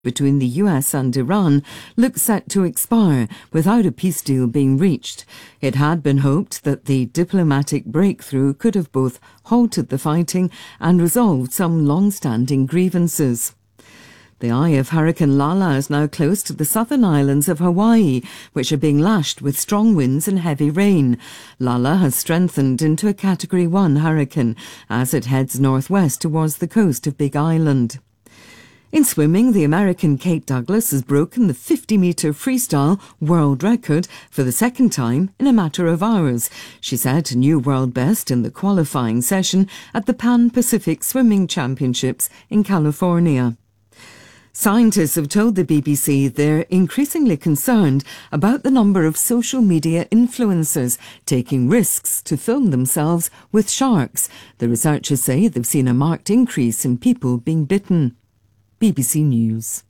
between the US and Iran looks set to expire without a peace deal being reached. It had been hoped that the diplomatic breakthrough could have both halted the fighting and resolved some long-standing grievances. The eye of Hurricane Lala is now close to the southern islands of Hawaii, which are being lashed with strong winds and heavy rain. Lala has strengthened into a Category 1 hurricane as it heads northwest towards the coast of Big Island. In swimming, the American Kate Douglas has broken the 50-metre freestyle world record for the second time in a matter of hours. She set a new world best in the qualifying session at the Pan-Pacific Swimming Championships in California. Scientists have told the BBC they're increasingly concerned about the number of social media influencers taking risks to film themselves with sharks. The researchers say they've seen a marked increase in people being bitten. BBC News.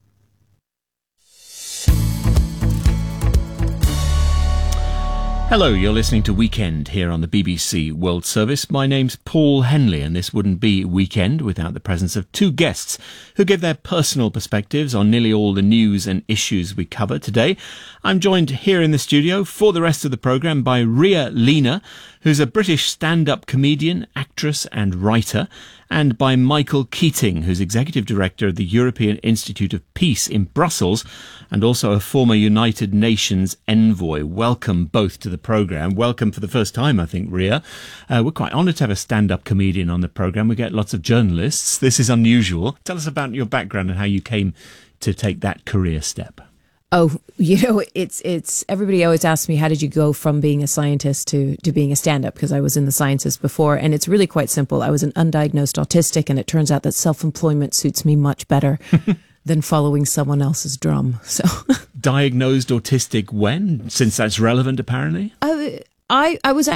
Hello, you're listening to Weekend here on the BBC World Service. My name's Paul Henley, and this wouldn't be Weekend without the presence of two guests who give their personal perspectives on nearly all the news and issues we cover today. I'm joined here in the studio for the rest of the programme by Ria Lina, who's a British stand-up comedian, actress and writer, and by Michael Keating, who's Executive Director of the European Institute of Peace in Brussels and also a former United Nations envoy. Welcome both to the programme. Welcome for the first time, I think, Ria. We're quite honoured to have a stand-up comedian on the programme. We get lots of journalists. This is unusual. Tell us about your background and how you came to take that career step. Oh, it's everybody always asks me, how did you go from being a scientist to being a stand-up? Because I was in the sciences before, and it's really quite simple. I was an undiagnosed autistic, and it turns out that self-employment suits me much better than following someone else's drum. So, diagnosed autistic when? Since that's relevant, apparently. I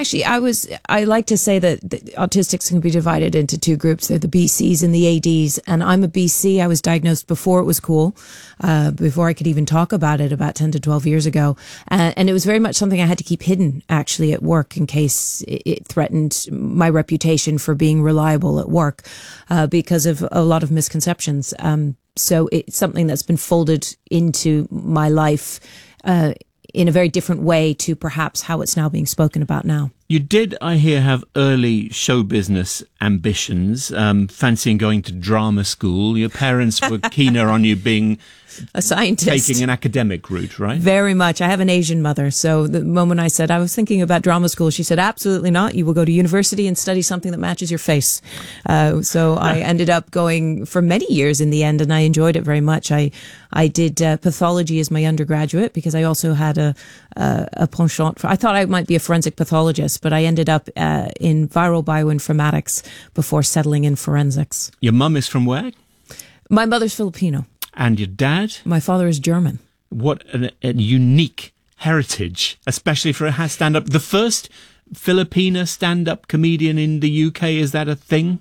like to say that autistics can be divided into two groups. They're the BCs and the ADs. And I'm a BC. I was diagnosed before it was cool, before I could even talk about it about 10 to 12 years ago. And it was very much something I had to keep hidden actually at work in case it threatened my reputation for being reliable at work, because of a lot of misconceptions. So it's something that's been folded into my life, in a very different way to perhaps how it's now being spoken about now. You did, I hear, have early show business ambitions, fancying going to drama school. Your parents were keener on you being a scientist, taking an academic route, right? Very much. I have an Asian mother. So the moment I said I was thinking about drama school, she said, absolutely not. You will go to university and study something that matches your face. So I ended up going for many years in the end, and I enjoyed it very much. I did pathology as my undergraduate because I also had a penchant for, I thought I might be a forensic pathologist, but I ended up in viral bioinformatics before settling in forensics. Your mum is from where? My mother's Filipino. And your dad? My father is German. What a unique heritage, especially for a stand-up. The first Filipina stand-up comedian in the UK, is that a thing?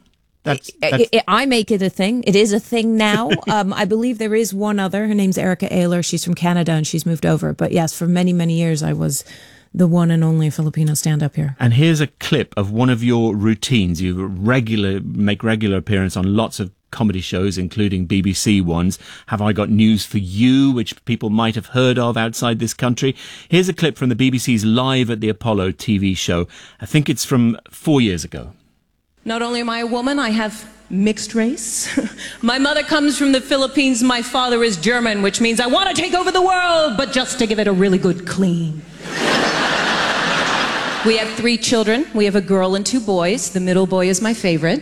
I make it a thing. It is a thing now. I believe there is one other. Her name's Erica Ayler. She's from Canada and she's moved over. But yes, for many, many years, I was the one and only Filipino stand-up here. And here's a clip of one of your routines. You make regular appearance on lots of comedy shows, including BBC ones. Have I Got News for You, which people might have heard of outside this country. Here's a clip from the BBC's Live at the Apollo TV show. I think it's from 4 years ago. Not only am I a woman, I have mixed race. My mother comes from the Philippines. My father is German, which means I want to take over the world, but just to give it a really good clean. We have 3 children. We have a girl and 2 boys. The middle boy is my favorite.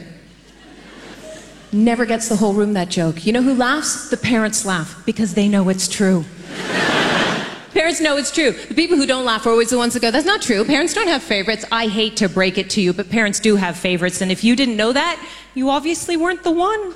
Never gets the whole room, that joke. You know who laughs? The parents laugh because they know it's true. Parents know it's true. The people who don't laugh are always the ones that go, that's not true. Parents don't have favorites. I hate to break it to you, but parents do have favorites. And if you didn't know that, you obviously weren't the one.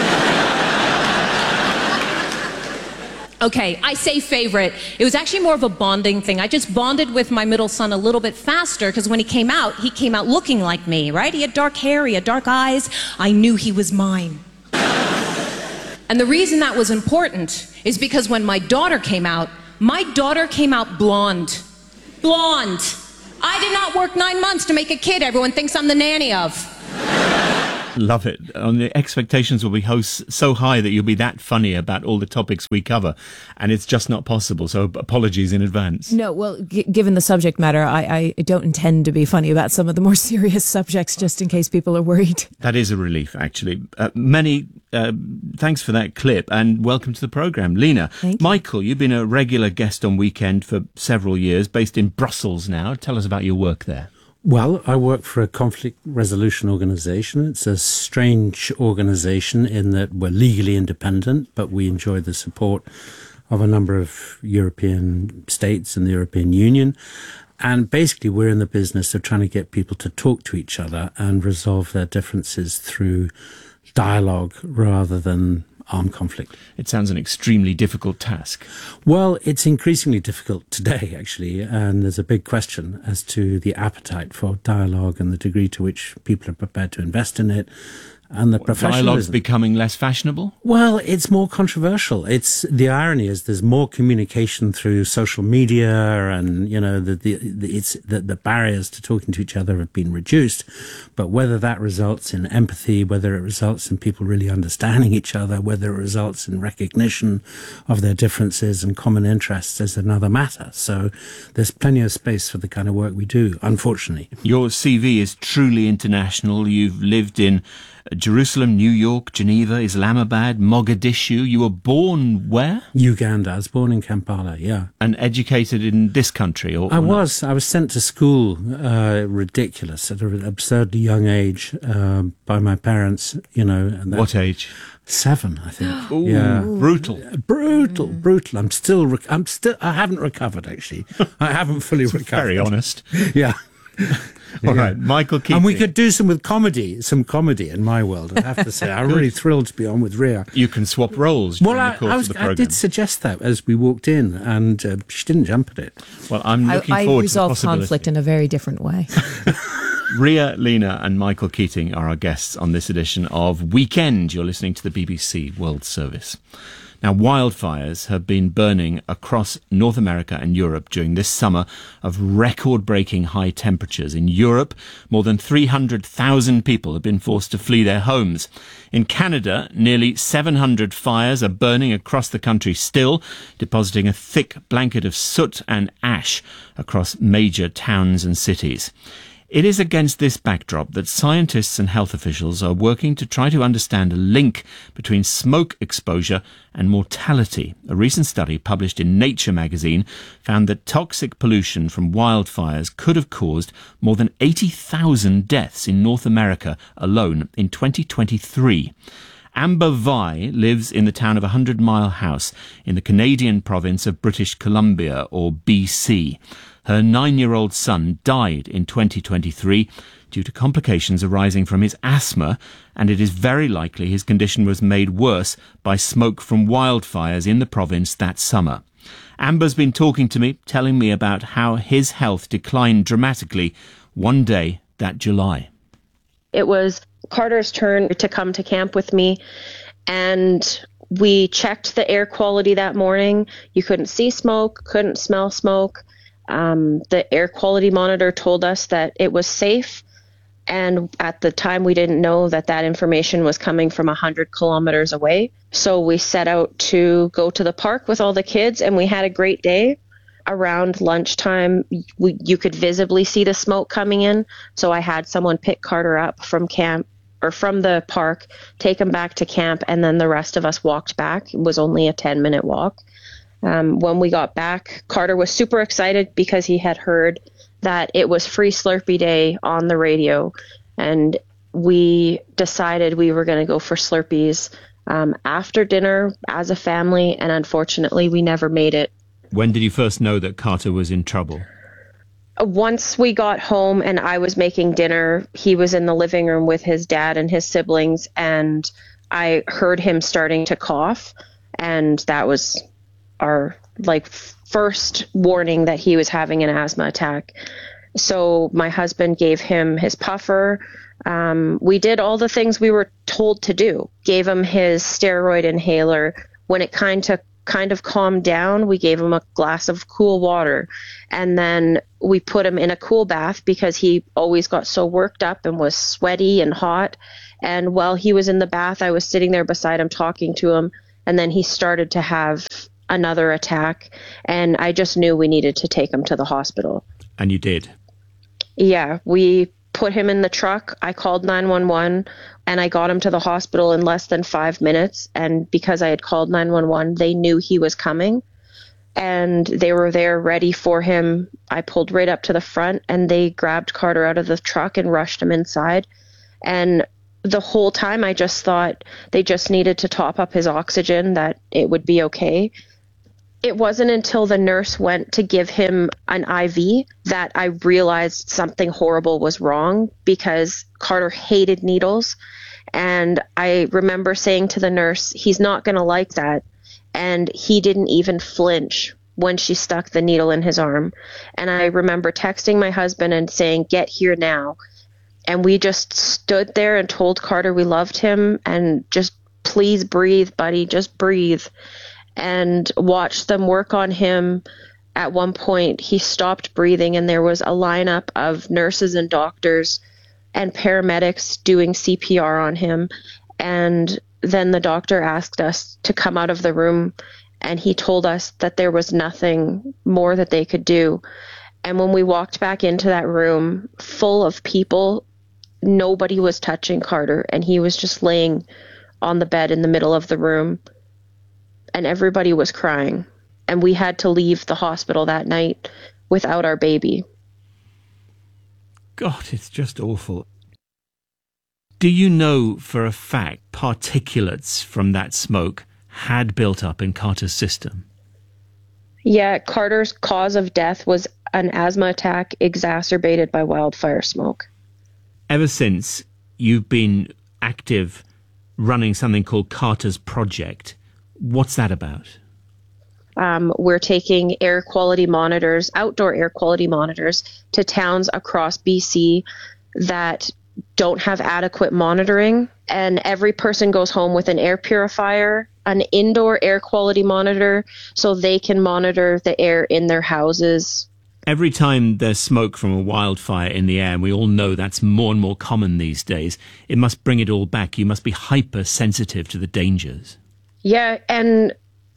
Okay, I say favorite. It was actually more of a bonding thing. I just bonded with my middle son a little bit faster because when he came out looking like me, right? He had dark hair, he had dark eyes. I knew he was mine. And the reason that was important is because when my daughter came out blonde. Blonde. I did not work 9 months to make a kid everyone thinks I'm the nanny of. Love it. The expectations will be so high that you'll be that funny about all the topics we cover, and it's just not possible. So apologies in advance. No, well, given the subject matter, I don't intend to be funny about some of the more serious subjects, just in case people are worried. That is a relief, actually. Thanks for that clip, and welcome to the programme, Lena. Michael, you've been a regular guest on Weekend for several years, based in Brussels now. Tell us about your work there. Well, I work for a conflict resolution organisation. It's a strange organisation in that we're legally independent, but we enjoy the support of a number of European states and the European Union. And basically, we're in the business of trying to get people to talk to each other and resolve their differences through dialogue rather than armed conflict. It sounds an extremely difficult task. Well, it's increasingly difficult today, actually, and there's a big question as to the appetite for dialogue and the degree to which people are prepared to invest in it, and the professionalism. Dialogue's becoming less fashionable? Well, it's more controversial. The irony is there's more communication through social media, and the barriers to talking to each other have been reduced. But whether that results in empathy, whether it results in people really understanding each other, whether it results in recognition of their differences and common interests is another matter. So there's plenty of space for the kind of work we do, unfortunately. Your CV is truly international. You've lived in Jerusalem, New York, Geneva, Islamabad, Mogadishu. You were born where? Uganda. I was born in Kampala, yeah. And educated in this country? I was sent to school, ridiculous, at an absurdly young age, by my parents, And what age? 7, I think. Ooh, yeah. Brutal. I haven't recovered, actually. I haven't fully recovered. Very honest. Yeah. All right, Michael Keating. And we could do some comedy in my world, I have to say. I'm really thrilled to be on with Ria. You can swap roles during the course of the programme. I did suggest that as we walked in, and she didn't jump at it. Well, I'm looking forward to the possibility. I resolve conflict in a very different way. Ria, Lena and Michael Keating are our guests on this edition of Weekend. You're listening to the BBC World Service. Now, wildfires have been burning across North America and Europe during this summer of record-breaking high temperatures. In Europe, more than 300,000 people have been forced to flee their homes. In Canada, nearly 700 fires are burning across the country still, depositing a thick blanket of soot and ash across major towns and cities. It is against this backdrop that scientists and health officials are working to try to understand a link between smoke exposure and mortality. A recent study published in Nature magazine found that toxic pollution from wildfires could have caused more than 80,000 deaths in North America alone in 2023. Amber Vi lives in the town of 100 Mile House in the Canadian province of British Columbia, or BC. Her 9-year-old son died in 2023 due to complications arising from his asthma, and it is very likely his condition was made worse by smoke from wildfires in the province that summer. Amber's been talking to me, telling me about how his health declined dramatically one day that July. It was Carter's turn to come to camp with me, and we checked the air quality that morning. You couldn't see smoke, couldn't smell smoke. The air quality monitor told us that it was safe, and at the time we didn't know that information was coming from 100 kilometers away. So we set out to go to the park with all the kids, and we had a great day. Around lunchtime, you could visibly see the smoke coming in, so I had someone pick Carter up from camp, or from the park, take him back to camp, and then the rest of us walked back. It was only a 10-minute walk. When we got back, Carter was super excited because he had heard that it was Free Slurpee Day on the radio, and we decided we were going to go for Slurpees after dinner as a family, and unfortunately we never made it. When did you first know that Carter was in trouble? Once we got home and I was making dinner, he was in the living room with his dad and his siblings, and I heard him starting to cough, and that was our first warning that he was having an asthma attack. So my husband gave him his puffer. We did all the things we were told to do. Gave him his steroid inhaler. When it kind of kind of calmed down, we gave him a glass of cool water, and then we put him in a cool bath because he always got so worked up and was sweaty and hot. And while he was in the bath, I was sitting there beside him talking to him, and then he started to have another attack, and I just knew we needed to take him to the hospital. And you did? Yeah, we put him in the truck. I called 911 and I got him to the hospital in less than 5 minutes. And because I had called 911, they knew he was coming and they were there ready for him. I pulled right up to the front and they grabbed Carter out of the truck and rushed him inside. And the whole time I just thought they just needed to top up his oxygen, that it would be okay. It wasn't until the nurse went to give him an IV that I realized something horrible was wrong, because Carter hated needles. And I remember saying to the nurse, he's not going to like that. And he didn't even flinch when she stuck the needle in his arm. And I remember texting my husband and saying, get here now. And we just stood there and told Carter we loved him and just, please breathe, buddy, just breathe. And watched them work on him. At one point, he stopped breathing, and there was a lineup of nurses and doctors and paramedics doing CPR on him. And then the doctor asked us to come out of the room, and he told us that there was nothing more that they could do. And when we walked back into that room full of people, nobody was touching Carter, and he was just laying on the bed in the middle of the room. And everybody was crying. And we had to leave the hospital that night without our baby. God, it's just awful. Do you know for a fact particulates from that smoke had built up in Carter's system? Yeah, Carter's cause of death was an asthma attack exacerbated by wildfire smoke. Ever since, you've been active running something called Carter's Project. What's that about? We're taking air quality monitors, outdoor air quality monitors, to towns across BC that don't have adequate monitoring. And every person goes home with an air purifier, an indoor air quality monitor, so they can monitor the air in their houses. Every time there's smoke from a wildfire in the air, and we all know that's more and more common these days, it must bring it all back. You must be hypersensitive to the dangers. Yeah, and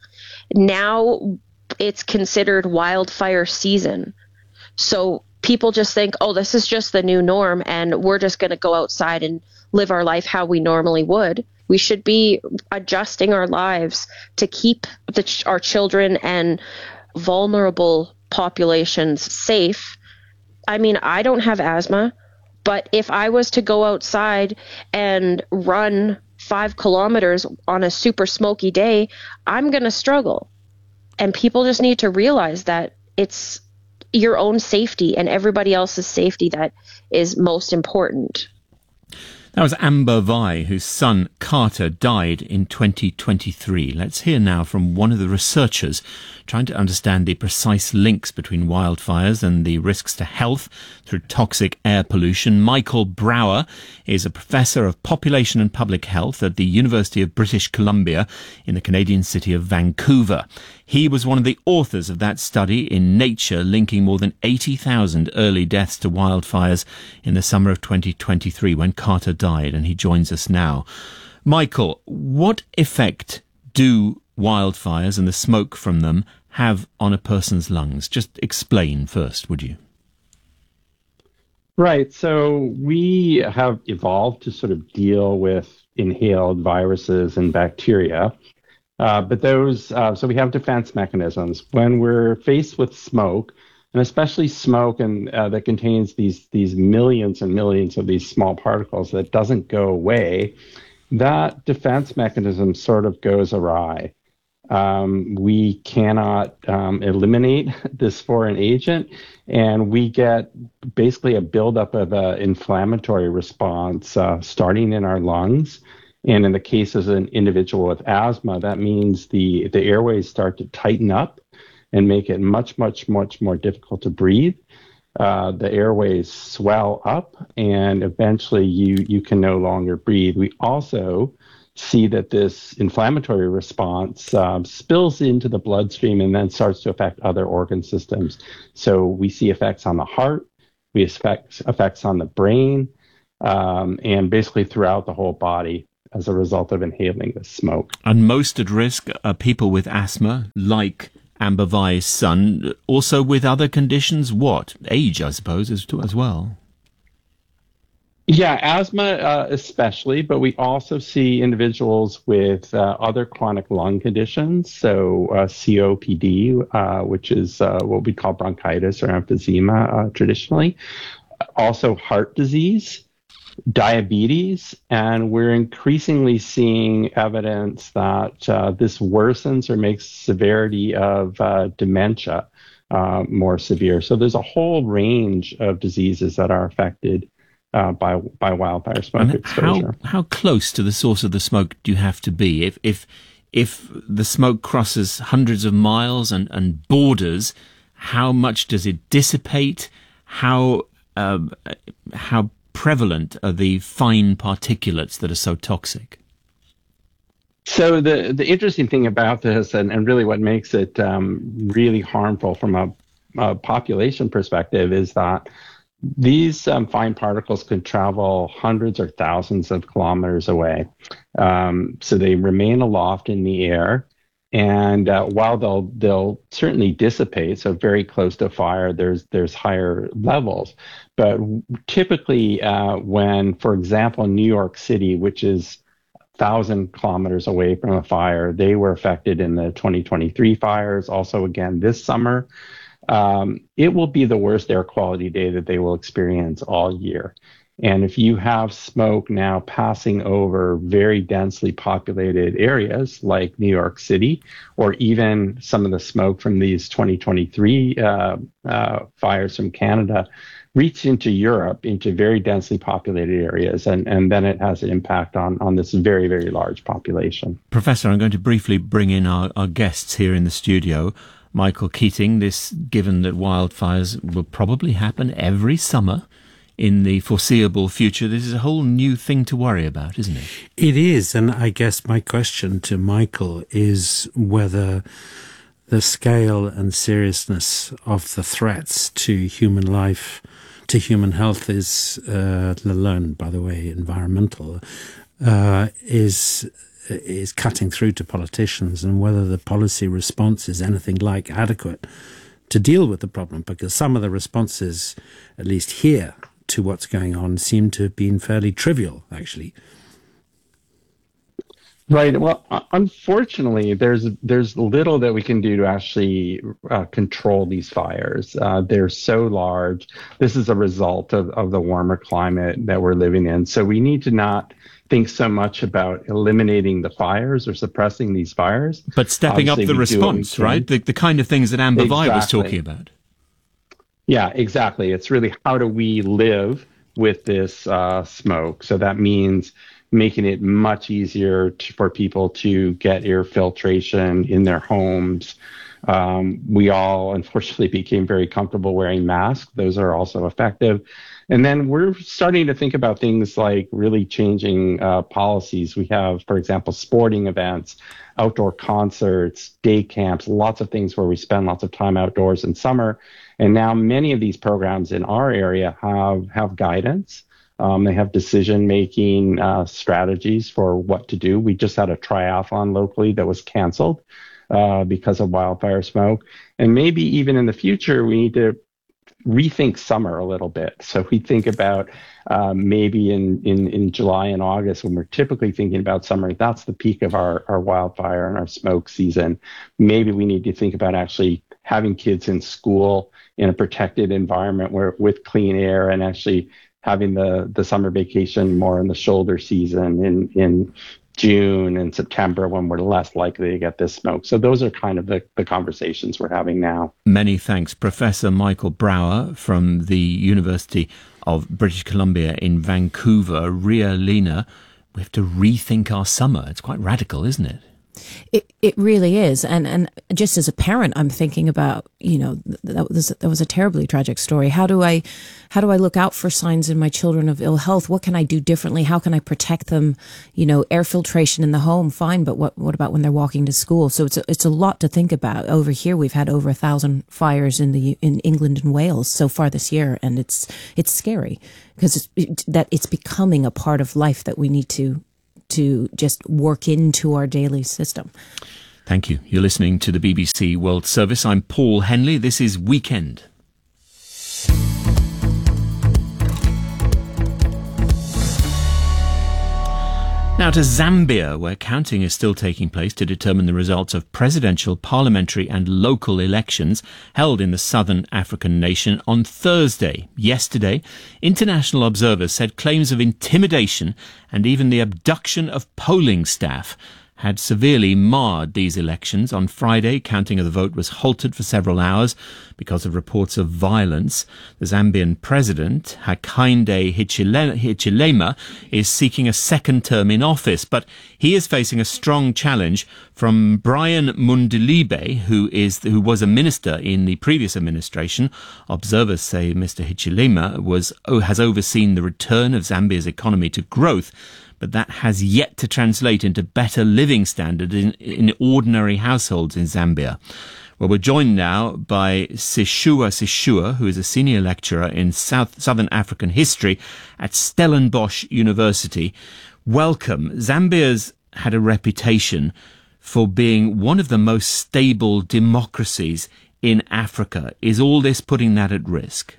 now it's considered wildfire season. So people just think, oh, this is just the new norm, and we're just going to go outside and live our life how we normally would. We should be adjusting our lives to keep our children and vulnerable populations safe. I mean, I don't have asthma, but if I was to go outside and run 5 kilometers on a super smoky day, I'm going to struggle. And people just need to realize that it's your own safety and everybody else's safety that is most important. That was Amber Vai, whose son Carter died in 2023. Let's hear now from one of the researchers trying to understand the precise links between wildfires and the risks to health through toxic air pollution. Michael Brower is a professor of population and public health at the University of British Columbia in the Canadian city of Vancouver. He was one of the authors of that study in Nature, linking more than 80,000 early deaths to wildfires in the summer of 2023 when Carter died, and he joins us now. Michael, what effect do wildfires and the smoke from them have on a person's lungs? Just explain first, would you? Right. So we have evolved to sort of deal with inhaled viruses and bacteria. But those, so we have defense mechanisms. When we're faced with smoke, and especially smoke and that contains these millions and millions of these small particles that doesn't go away, that defense mechanism sort of goes awry. We cannot eliminate this foreign agent, and we get basically a buildup of an inflammatory response starting in our lungs. And in the case of an individual with asthma, that means the airways start to tighten up and make it much, much, much more difficult to breathe. The airways swell up, and eventually you can no longer breathe. We also see that this inflammatory response spills into the bloodstream and then starts to affect other organ systems. So we see effects on the heart, we effects on the brain, and basically throughout the whole body as a result of inhaling the smoke. And most at risk are people with asthma, like Amber Vai's son, also with other conditions. What? Age, I suppose, as well. Yeah, asthma especially, but we also see individuals with other chronic lung conditions, so COPD, which is what we call bronchitis or emphysema traditionally, also heart disease, diabetes, and we're increasingly seeing evidence that this worsens or makes severity of dementia more severe. So there's a whole range of diseases that are affected by wildfire smoke exposure. How close to the source of the smoke do you have to be? If the smoke crosses hundreds of miles and borders, how much does it dissipate? How prevalent are the fine particulates that are so toxic? So the interesting thing about this, and really what makes it really harmful from a population perspective, is that these fine particles can travel hundreds or thousands of kilometers away. So they remain aloft in the air. And while they'll certainly dissipate, so very close to fire, there's higher levels. But typically, when, for example, New York City, which is 1,000 kilometers away from a fire, they were affected in the 2023 fires. Also, again, this summer, it will be the worst air quality day that they will experience all year. And if you have smoke now passing over very densely populated areas like New York City, or even some of the smoke from these 2023 fires from Canada, reach into Europe, into very densely populated areas, and then it has an impact on this very, very large population. Professor, I'm going to briefly bring in our guests here in the studio. Michael Keating, given that wildfires will probably happen every summer in the foreseeable future, this is a whole new thing to worry about, isn't it? It is, and I guess my question to Michael is whether the scale and seriousness of the threats to human life, to human health is, let alone, by the way, environmental, is cutting through to politicians, and whether the policy response is anything like adequate to deal with the problem, because some of the responses, at least here, to what's going on seem to have been fairly trivial, actually. Right. Well, unfortunately, there's little that we can do to actually control these fires. They're so large. This is a result of the warmer climate that we're living in. So we need to not think so much about eliminating the fires or suppressing these fires. But stepping up the response, right? The kind of things that Amber Vai was talking about. Yeah, exactly. It's really how do we live with this smoke? So that means making it much easier for people to get air filtration in their homes. We all, unfortunately, became very comfortable wearing masks. Those are also effective. And then we're starting to think about things like really changing policies. We have, for example, sporting events, outdoor concerts, day camps, lots of things where we spend lots of time outdoors in summer. And now many of these programs in our area have guidance. They have decision-making strategies for what to do. We just had a triathlon locally that was canceled because of wildfire smoke. And maybe even in the future, we need to rethink summer a little bit. So we think about maybe in July and August, when we're typically thinking about summer, that's the peak of our wildfire and our smoke season. Maybe we need to think about actually having kids in school in a protected environment with clean air, and actually having the summer vacation more in the shoulder season in June and September, when we're less likely to get this smoke. So those are kind of the conversations we're having now. Many thanks. Professor Michael Brouwer from the University of British Columbia in Vancouver. Ria Lina, we have to rethink our summer. It's quite radical, isn't it? It really is. And just as a parent, I'm thinking about, that was a terribly tragic story. How do I look out for signs in my children of ill health? What can I do differently? How can I protect them? Air filtration in the home, fine. But what about when they're walking to school? So it's a lot to think about. Over here, we've had over 1,000 fires in England and Wales so far this year. And it's scary because it's becoming a part of life that we need to just work into our daily system. Thank you. You're listening to the BBC World Service. I'm Paul Henley. This is Weekend. Now to Zambia, where counting is still taking place to determine the results of presidential, parliamentary and local elections held in the southern African nation on Thursday. Yesterday, international observers said claims of intimidation and even the abduction of polling staff had severely marred these elections. On Friday, counting of the vote was halted for several hours because of reports of violence. The Zambian president, Hakainde Hichilema, is seeking a second term in office, but he is facing a strong challenge from Brian Mundilibe, who was a minister in the previous administration. Observers say Mr. Hichilema has overseen the return of Zambia's economy to growth, but that has yet to translate into better living standards in ordinary households in Zambia. Well, we're joined now by Sishua, who is a senior lecturer in Southern African history at Stellenbosch University. Welcome. Zambia's had a reputation for being one of the most stable democracies in Africa. Is all this putting that at risk?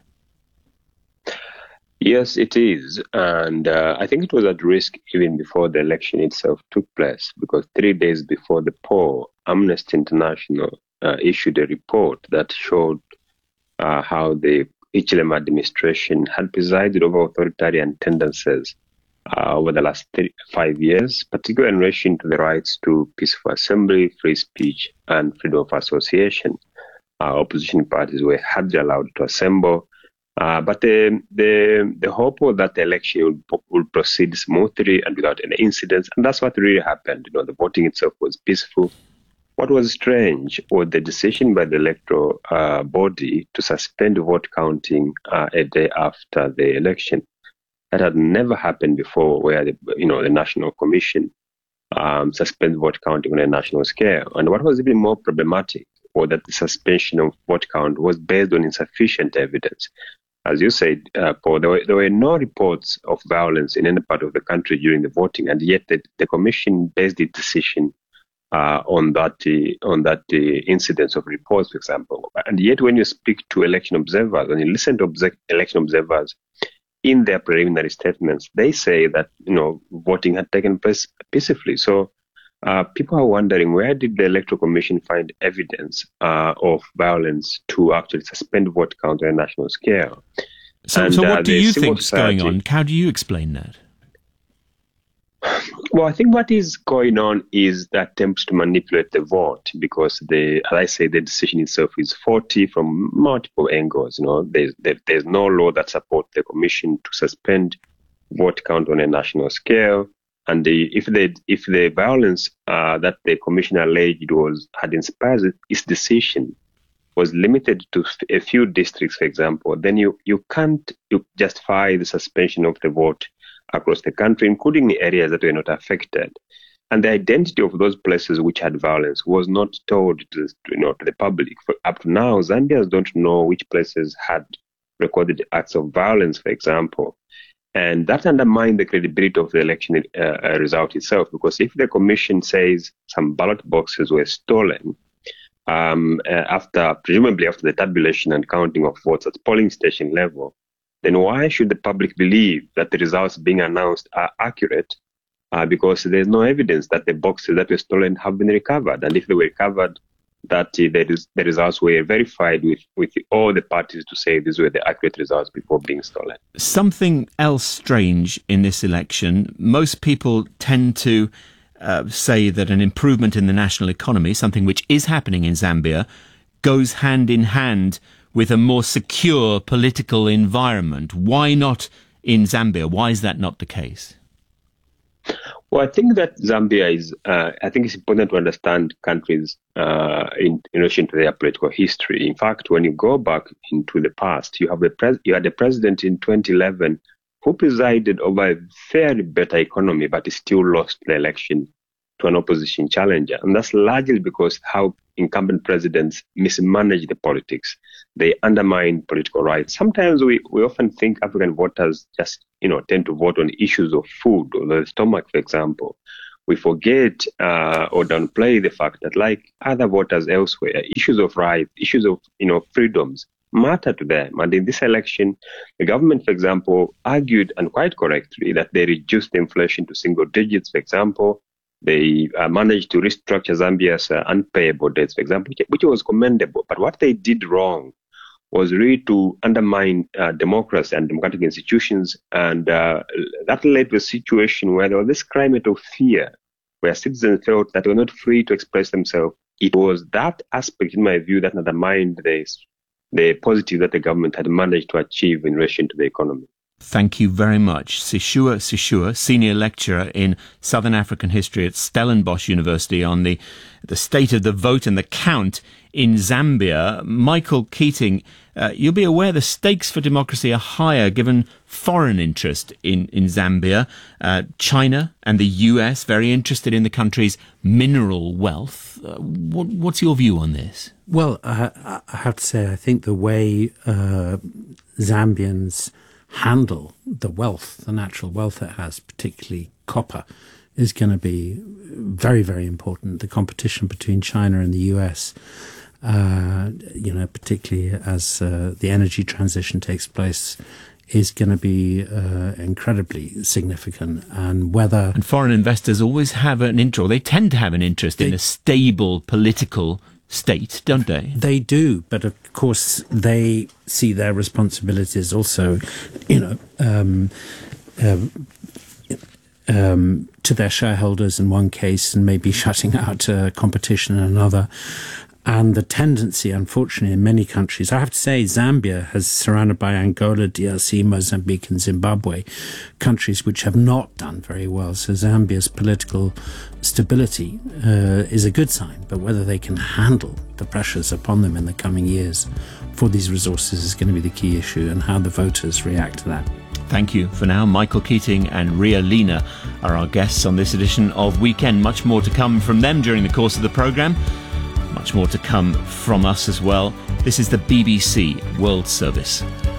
Yes, it is. And I think it was at risk even before the election itself took place, because 3 days before the poll, Amnesty International issued a report that showed how the Hichilema administration had presided over authoritarian tendencies over the last 5 years, particularly in relation to the rights to peaceful assembly, free speech, and freedom of association. Opposition parties were hardly allowed to assemble. But the hope was that the election would proceed smoothly and without any incidents, and that's what really happened. The voting itself was peaceful. What was strange was the decision by the electoral body to suspend vote counting a day after the election. That had never happened before, where the National Commission suspends vote counting on a national scale. And what was even more problematic was that the suspension of vote count was based on insufficient evidence. As you said, Paul, there were no reports of violence in any part of the country during the voting, and yet the Commission based its decision on that incidence of reports, for example. And yet, when you speak to election observers, when you listen to election observers in their preliminary statements, they say that voting had taken place peacefully. So people are wondering, where did the Electoral Commission find evidence of violence to actually suspend vote count on a national scale? So what do you think is going on? How do you explain that? Well, I think what is going on is the attempts to manipulate the vote, because as I say, the decision itself is faulty from multiple angles. There's no law that supports the Commission to suspend vote count on a national scale. And if the violence that the Commission alleged had inspired its decision was limited to a few districts, for example, then you can't justify the suspension of the vote across the country, including the areas that were not affected. And the identity of those places which had violence was not told to the public. Up to now, Zambians don't know which places had recorded acts of violence, for example. And that undermined the credibility of the election result itself, because if the Commission says some ballot boxes were stolen, presumably after the tabulation and counting of votes at polling station level, then why should the public believe that the results being announced are accurate? Because there's no evidence that the boxes that were stolen have been recovered. And if they were recovered, that the results were verified with all the parties to say these were the accurate results before being stolen. Something else strange in this election, most people tend to say that an improvement in the national economy, something which is happening in Zambia, goes hand in hand with a more secure political environment. Why not in Zambia? Why is that not the case? Well, I think that Zambia is, I think it's important to understand countries in relation to their political history. In fact, when you go back into the past, you had a president in 2011 who presided over a fairly better economy, but he still lost the election to an opposition challenger. And that's largely because how incumbent presidents mismanage the politics. They undermine political rights. Sometimes we often think African voters just, tend to vote on issues of food or the stomach, for example. We forget or downplay the fact that, like other voters elsewhere, issues of rights, issues of, freedoms matter to them. And in this election, the government, for example, argued, and quite correctly, that they reduced inflation to single digits, for example. They managed to restructure Zambia's unpayable debts, for example, which was commendable. But what they did wrong was really to undermine democracy and democratic institutions. And that led to a situation where there was this climate of fear, where citizens felt that they were not free to express themselves. It was that aspect, in my view, that undermined the positive that the government had managed to achieve in relation to the economy. Thank you very much. Sishua, Senior Lecturer in Southern African History at Stellenbosch University, on the state of the vote and the count in Zambia. Michael Keating, you'll be aware the stakes for democracy are higher given foreign interest in Zambia. China and the US very interested in the country's mineral wealth. What's your view on this? Well, I have to say, I think the way Zambians handle the wealth, the natural wealth it has, particularly copper, is going to be very, very important. The competition between China and the US, particularly as the energy transition takes place, is going to be incredibly significant. And foreign investors always have an interest, they tend to have an interest in a stable political state, don't they? They do, but of course they see their responsibilities also, to their shareholders in one case, and maybe shutting out competition in another. And the tendency, unfortunately, in many countries, I have to say, Zambia has surrounded by Angola, DRC, Mozambique and Zimbabwe, countries which have not done very well. So Zambia's political stability is a good sign, but whether they can handle the pressures upon them in the coming years for these resources is going to be the key issue, and how the voters react to that. Thank you for now. Michael Keating and Ria Lina are our guests on this edition of Weekend. Much more to come from them during the course of the programme. Much more to come from us as well. This is the BBC World Service.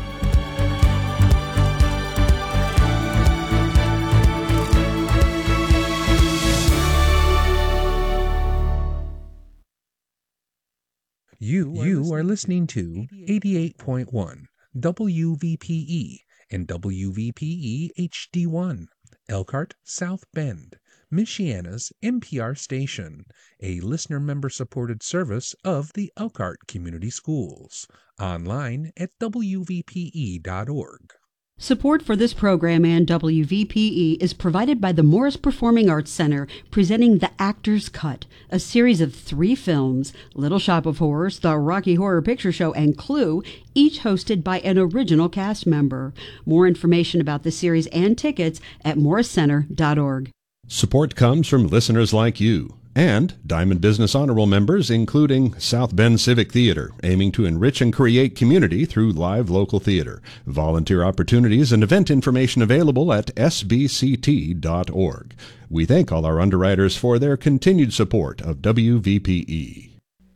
You are listening to 88.1 WVPE and WVPE HD1, Elkhart, South Bend, Michiana's NPR station, a listener member-supported service of the Elkhart Community Schools. Online at wvpe.org. Support for this program and WVPE is provided by the Morris Performing Arts Center, presenting The Actor's Cut, a series of 3 films, Little Shop of Horrors, The Rocky Horror Picture Show, and Clue, each hosted by an original cast member. More information about the series and tickets at morriscenter.org. Support comes from listeners like you and Diamond Business Honor Roll members, including South Bend Civic Theater, aiming to enrich and create community through live local theater. Volunteer opportunities and event information available at sbct.org. We thank all our underwriters for their continued support of WVPE.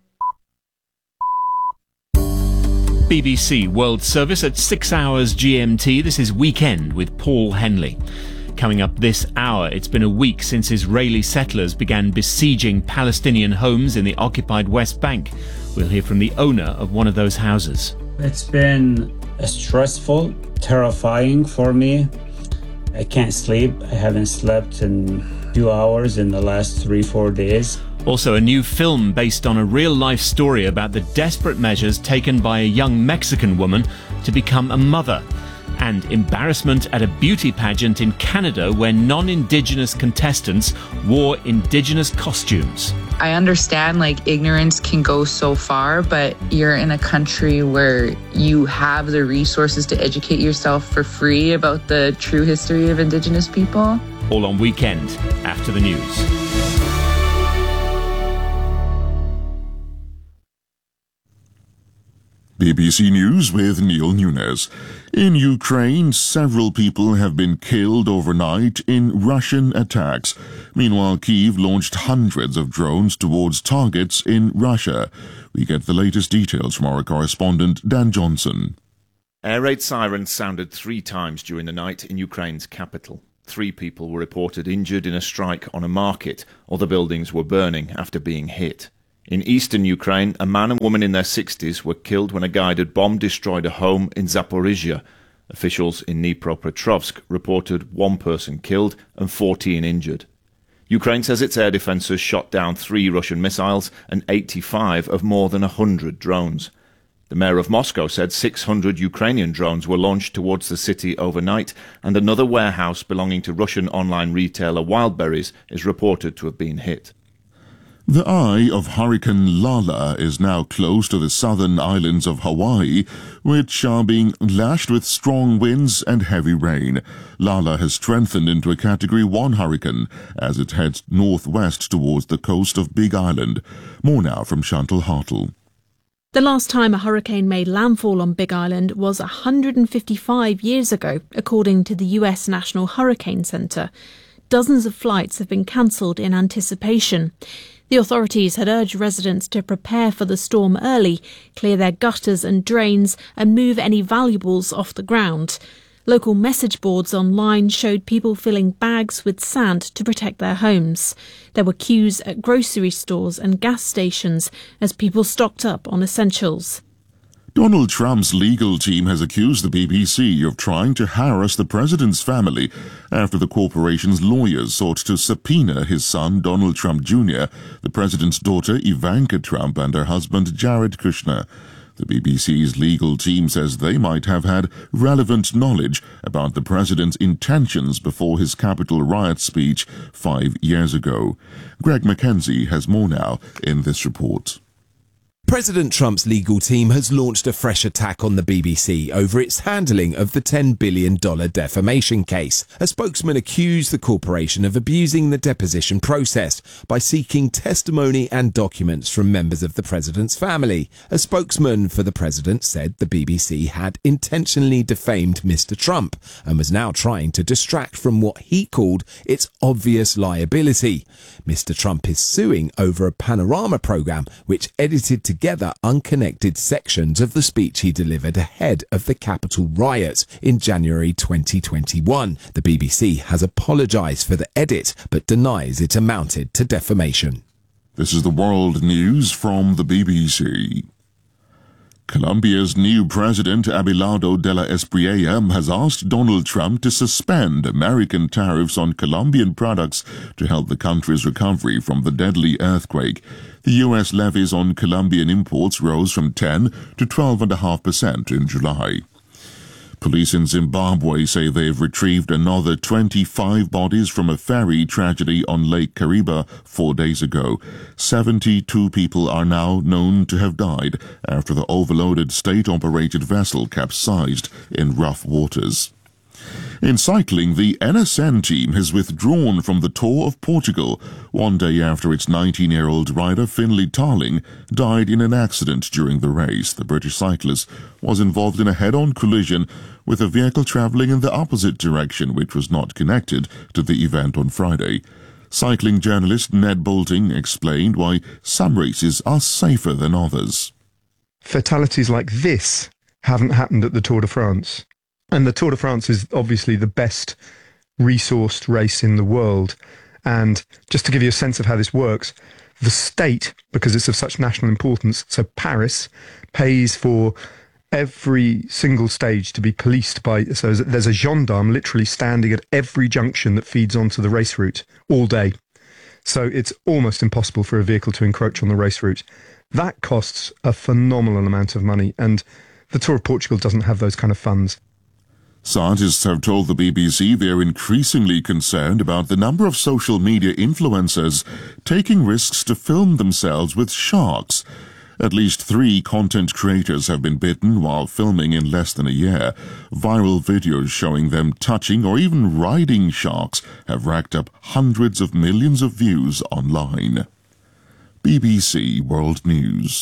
BBC World Service at 6 hours GMT. This is Weekend with Paul Henley. Coming up this hour, it's been a week since Israeli settlers began besieging Palestinian homes in the occupied West Bank. We'll hear from the owner of one of those houses. It's been stressful, terrifying for me. I can't sleep. I haven't slept in 2 hours in the last 3-4 days. Also, a new film based on a real-life story about the desperate measures taken by a young Mexican woman to become a mother. And embarrassment at a beauty pageant in Canada where non-Indigenous contestants wore Indigenous costumes. I understand ignorance can go so far, but you're in a country where you have the resources to educate yourself for free about the true history of Indigenous people. all on Weekend after the news. BBC News with Neil Nunes. In Ukraine, several people have been killed overnight in Russian attacks. Meanwhile, Kyiv launched hundreds of drones towards targets in Russia. We get the latest details from our correspondent Dan Johnson. Air raid sirens sounded 3 times during the night in Ukraine's capital. 3 people were reported injured in a strike on a market. Other buildings were burning after being hit. In eastern Ukraine, a man and woman in their 60s were killed when a guided bomb destroyed a home in Zaporizhia. Officials in Dnipropetrovsk reported 1 person killed and 14 injured. Ukraine says its air defences shot down 3 Russian missiles and 85 of more than 100 drones. The mayor of Moscow said 600 Ukrainian drones were launched towards the city overnight, and another warehouse belonging to Russian online retailer Wildberries is reported to have been hit. The eye of Hurricane Lala is now close to the southern islands of Hawaii, which are being lashed with strong winds and heavy rain. Lala has strengthened into a Category 1 hurricane as it heads northwest towards the coast of Big Island. More now from Chantal Hartle. The last time a hurricane made landfall on Big Island was 155 years ago, according to the US National Hurricane Center. Dozens of flights have been cancelled in anticipation. The authorities had urged residents to prepare for the storm early, clear their gutters and drains, and move any valuables off the ground. Local message boards online showed people filling bags with sand to protect their homes. There were queues at grocery stores and gas stations as people stocked up on essentials. Donald Trump's legal team has accused the BBC of trying to harass the president's family after the corporation's lawyers sought to subpoena his son Donald Trump Jr., the president's daughter Ivanka Trump, and her husband Jared Kushner. The BBC's legal team says they might have had relevant knowledge about the president's intentions before his Capitol riot speech 5 years ago. Greg Mackenzie has more now in this report. President Trump's legal team has launched a fresh attack on the BBC over its handling of the $10 billion defamation case. A spokesman accused the corporation of abusing the deposition process by seeking testimony and documents from members of the president's family. A spokesman for the president said the BBC had intentionally defamed Mr. Trump and was now trying to distract from what he called its obvious liability. Mr. Trump is suing over a Panorama program which edited together unconnected sections of the speech he delivered ahead of the Capitol riot in January 2021. The BBC has apologized for the edit but denies it amounted to defamation. This is the world news from the BBC. Colombia's new president, Abelardo de la Espriella, has asked Donald Trump to suspend American tariffs on Colombian products to help the country's recovery from the deadly earthquake. The U.S. levies on Colombian imports rose from 10 to 12.5% in July. Police in Zimbabwe say they've retrieved another 25 bodies from a ferry tragedy on Lake Kariba 4 days ago. 72 people are now known to have died after the overloaded state-operated vessel capsized in rough waters. In cycling, the NSN team has withdrawn from the Tour of Portugal 1 day after its 19-year-old rider Finlay Tarling died in an accident during the race. The British cyclist was involved in a head-on collision with a vehicle travelling in the opposite direction, which was not connected to the event on Friday. Cycling journalist Ned Boulting explained why some races are safer than others. Fatalities like this haven't happened at the Tour de France. And the Tour de France is obviously the best resourced race in the world. And just to give you a sense of how this works, the state, because it's of such national importance, so Paris, pays for every single stage to be policed by, so there's a gendarme literally standing at every junction that feeds onto the race route all day. So it's almost impossible for a vehicle to encroach on the race route. That costs a phenomenal amount of money, and the Tour of Portugal doesn't have those kind of funds. Scientists have told the BBC they're increasingly concerned about the number of social media influencers taking risks to film themselves with sharks. At least 3 content creators have been bitten while filming in less than a year. Viral videos showing them touching or even riding sharks have racked up hundreds of millions of views online. BBC World News.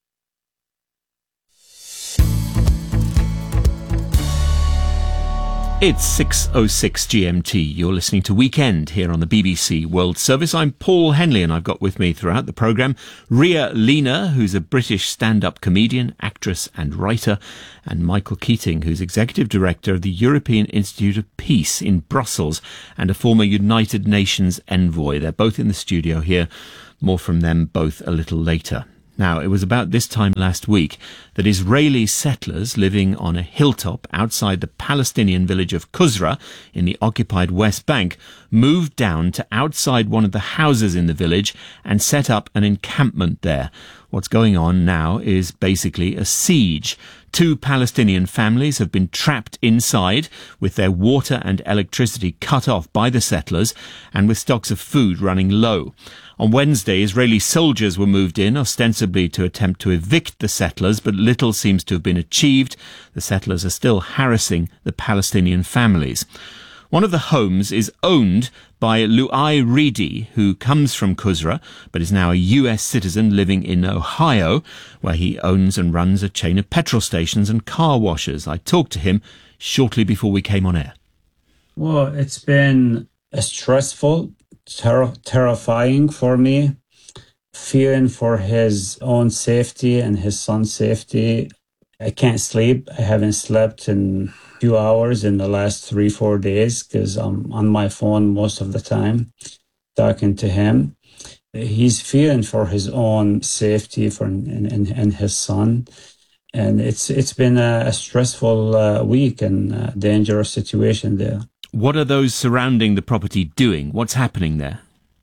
It's 6:06 GMT. You're listening to Weekend here on the BBC World Service. I'm Paul Henley, and I've got with me throughout the programme Ria Lina, who's a British stand-up comedian, actress and writer, and Michael Keating, who's Executive Director of the European Institute of Peace in Brussels and a former United Nations envoy. They're both in the studio here. More from them both a little later. Now, it was about this time last week that Israeli settlers living on a hilltop outside the Palestinian village of Qusra in the occupied West Bank moved down to outside one of the houses in the village and set up an encampment there. What's going on now is basically a siege. 2 Palestinian families have been trapped inside with their water and electricity cut off by the settlers and with stocks of food running low. On Wednesday, Israeli soldiers were moved in, ostensibly to attempt to evict the settlers, but little seems to have been achieved. The settlers are still harassing the Palestinian families. One of the homes is owned by Luai Ridi, who comes from Qusra, but is now a US citizen living in Ohio, where he owns and runs a chain of petrol stations and car washes. I talked to him shortly before we came on air. Well, it's been a stressful, terrifying for me, fearing for his own safety and his son's safety. I can't sleep. I haven't slept in a few hours in the last 3-4 days because I'm on my phone most of the time talking to him. He's fearing for his own safety and his son. And it's been a stressful week and a dangerous situation there. What are those surrounding the property doing? What's happening there?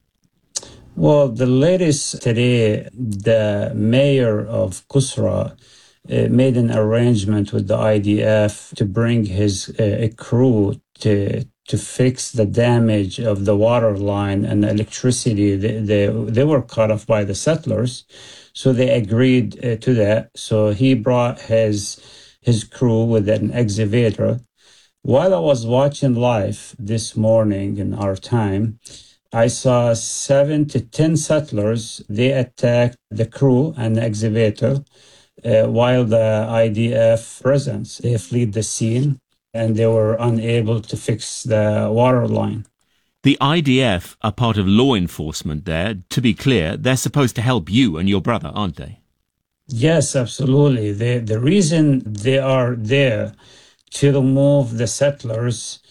Well, the latest today, the mayor of Qusra made an arrangement with the IDF to bring his crew to fix the damage of the water line and the electricity. They were cut off by the settlers, so they agreed to that. So he brought his crew with an excavator. While I was watching live this morning in our time, I saw 7 to 10 settlers. They attacked the crew and the excavator while the IDF presence. They fled the scene and they were unable to fix the water line. The IDF are part of law enforcement there. To be clear, they're supposed to help you and your brother, aren't they? Yes, absolutely. The reason they are there to remove the settlers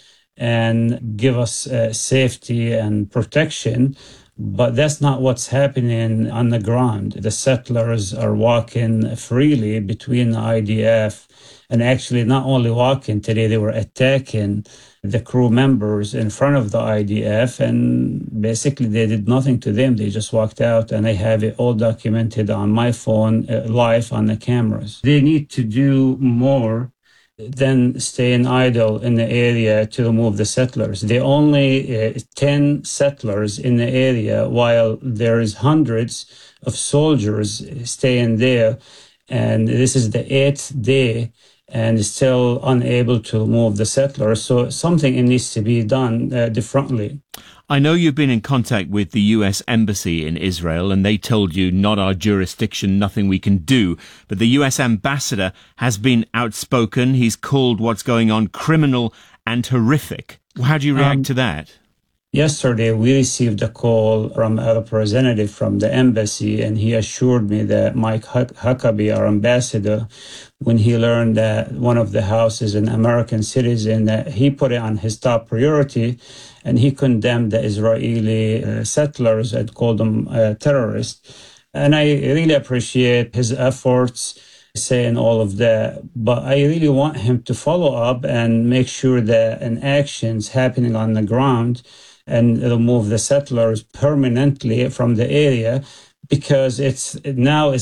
and give us safety and protection, but that's not what's happening on the ground. The settlers are walking freely between the IDF, and actually not only walking today, they were attacking the crew members in front of the IDF, and basically they did nothing to them. They just walked out, and I have it all documented on my phone, live on the cameras. They need to do more than staying idle in the area to remove the settlers. There are only 10 settlers in the area, while there is hundreds of soldiers staying there. And this is the 8th day and still unable to remove the settlers. So something needs to be done differently. I know you've been in contact with the US Embassy in Israel, and they told you not our jurisdiction, nothing we can do. But the US Ambassador has been outspoken. He's called what's going on criminal and horrific. How do you react to that? Yesterday, we received a call from a representative from the embassy, and he assured me that Mike Huckabee, our ambassador, when he learned that one of the houses an American citizen, that he put it on his top priority, and he condemned the Israeli settlers and called them terrorists. And I really appreciate his efforts saying all of that, but I really want him to follow up and make sure that an action's happening on the ground and remove the settlers permanently from the area, because it's the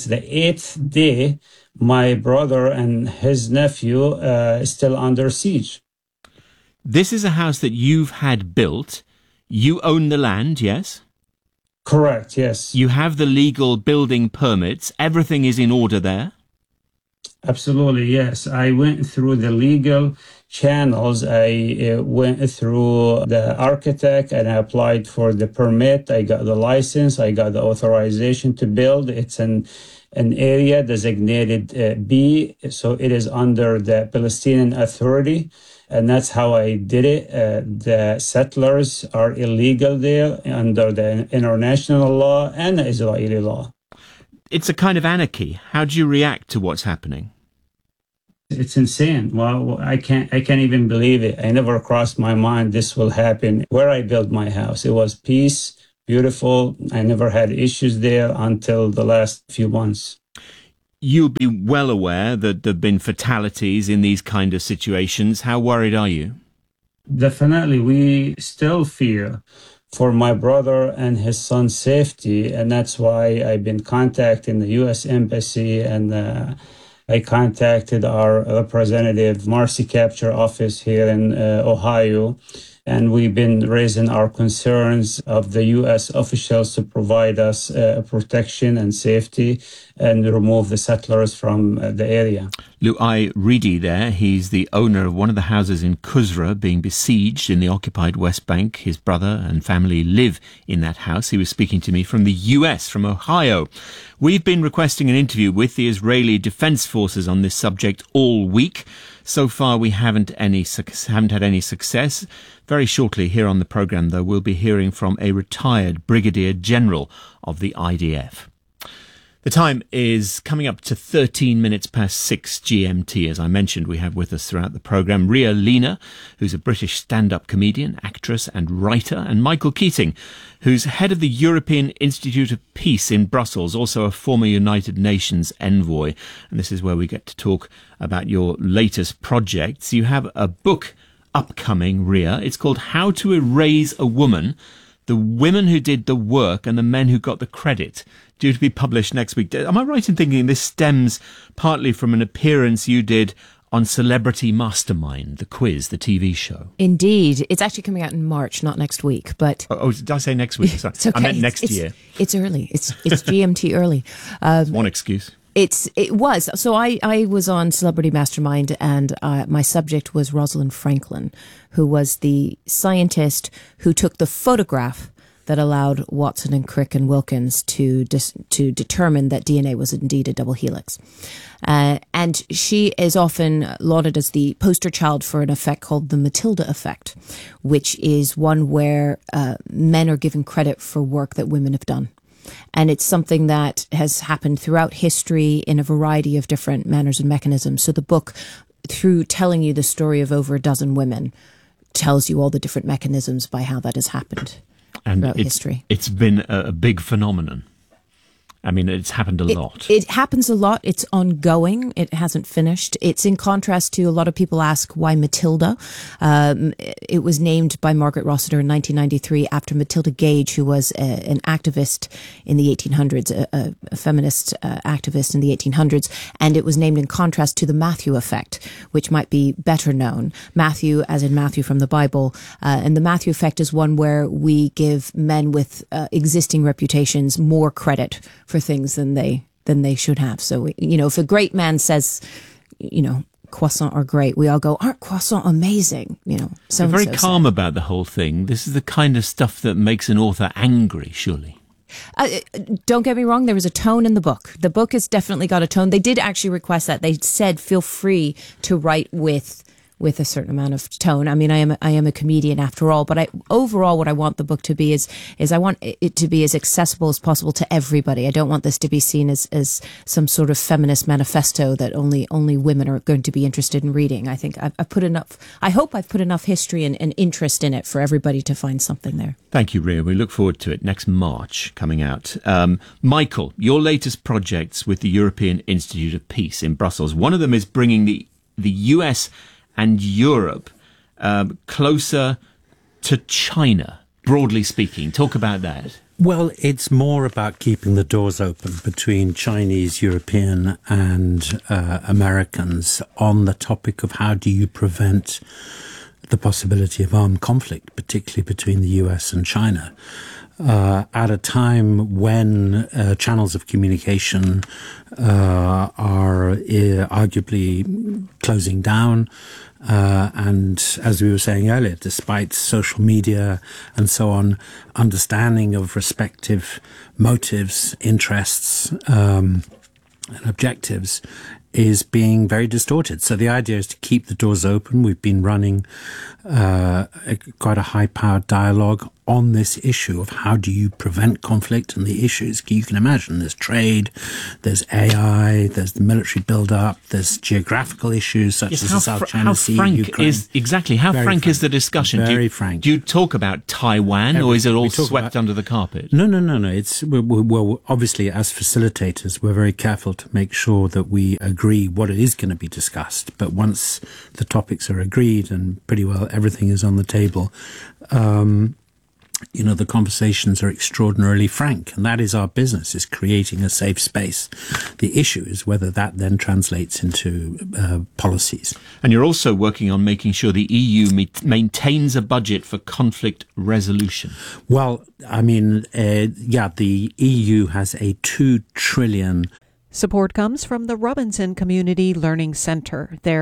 8th day my brother and his nephew is still under siege. This is a house that you've had built. You own the land, yes? Correct, yes. You have the legal building permits. Everything is in order there? Absolutely, yes. I went through the legal channels. I went through the architect and I applied for the permit. I got the license. I got the authorization to build. It's an area designated B, so it is under the Palestinian Authority. And that's how I did it. The settlers are illegal there under the international law and the Israeli law. It's a kind of anarchy. How do you react to what's happening? It's insane. Well, I can't even believe it. I never crossed my mind this will happen. Where I built my house, it was peace, beautiful. I never had issues there until the last few months. You'll be well aware that there have been fatalities in these kind of situations. How worried are you? Definitely. We still fear for my brother and his son's safety. And that's why I've been contacting the U.S. Embassy and I contacted our representative Marcy Capture office here in Ohio. And we've been raising our concerns of the U.S. officials to provide us protection and safety and remove the settlers from the area. Lu'ai Ridi there, he's the owner of one of the houses in Kusra being besieged in the occupied West Bank. His brother and family live in that house. He was speaking to me from the US, from Ohio. We've been requesting an interview with the Israeli Defense Forces on this subject all week. So far, we haven't had any success. Very shortly here on the programme, though, we'll be hearing from a retired Brigadier General of the IDF. The time is coming up to 13 minutes past 6 GMT. As I mentioned, we have with us throughout the programme Ria Lina, who's a British stand-up comedian, actress and writer, and Michael Keating, who's head of the European Institute of Peace in Brussels, also a former United Nations envoy. And this is where we get to talk about your latest projects. You have a book upcoming, Ria. It's called How to Erase a Woman, The Women Who Did the Work and the Men Who Got the Credit, due to be published next week. Am I right in thinking this stems partly from an appearance you did on Celebrity Mastermind, the quiz, the TV show? Indeed. It's actually coming out in March, not next week. But Oh, did I say next week? Sorry. It's okay. I meant next year. It's early. It's GMT early. One excuse. It was. So I was on Celebrity Mastermind and my subject was Rosalind Franklin, who was the scientist who took the photograph that allowed Watson and Crick and Wilkins to determine that DNA was indeed a double helix. And she is often lauded as the poster child for an effect called the Matilda effect, which is one where men are given credit for work that women have done. And it's something that has happened throughout history in a variety of different manners and mechanisms. So the book, through telling you the story of over a dozen women, tells you all the different mechanisms by how that has happened throughout history. It's been a big phenomenon. I mean, it's happened a lot. It happens a lot. It's ongoing. It hasn't finished. It's in contrast to a lot of people ask why Matilda. It was named by Margaret Rossiter in 1993 after Matilda Gage, who was an activist in the 1800s, a feminist activist in the 1800s. And it was named in contrast to the Matthew effect, which might be better known. Matthew, as in Matthew from the Bible. And the Matthew effect is one where we give men with existing reputations more credit for things than they should have. So, if a great man says, croissants are great, we all go, aren't croissants amazing? You're very calm about the whole thing. This is the kind of stuff that makes an author angry, surely. Don't get me wrong, there was a tone in the book. The book has definitely got a tone. They did actually request that. They said, feel free to write with a certain amount of tone. I mean, I am a comedian after all, but overall what I want the book to be is I want it to be as accessible as possible to everybody. I don't want this to be seen as some sort of feminist manifesto that only women are going to be interested in reading. I think I hope I've put enough history and interest in it for everybody to find something there. Thank you, Ria. We look forward to it. Next March coming out. Michael, your latest projects with the European Institute of Peace in Brussels. One of them is bringing the US and Europe closer to China, broadly speaking. Talk about that. Well, it's more about keeping the doors open between Chinese, European and Americans on the topic of how do you prevent the possibility of armed conflict, particularly between the US and China. at a time when channels of communication are arguably closing down. And as we were saying earlier, despite social media and so on, understanding of respective motives, interests, and objectives is being very distorted. So the idea is to keep the doors open. We've been running quite a high-powered dialogue on this issue of how do you prevent conflict and the issues. You can imagine there's trade, there's AI, there's the military build-up, there's geographical issues such as the South China Sea, Ukraine. How frank is the discussion? Very frank. Do you talk about Taiwan, or is it all swept under the carpet? No. It's well, obviously, as facilitators, we're very careful to make sure that we agree what it is going to be discussed. But once the topics are agreed and pretty well everything is on the table, the conversations are extraordinarily frank, and that is our business, is creating a safe space. The issue is whether that then translates into policies. And you're also working on making sure the EU maintains a budget for conflict resolution. Well, I mean, the EU has a $2 trillion. Support comes from the Robinson Community Learning Center.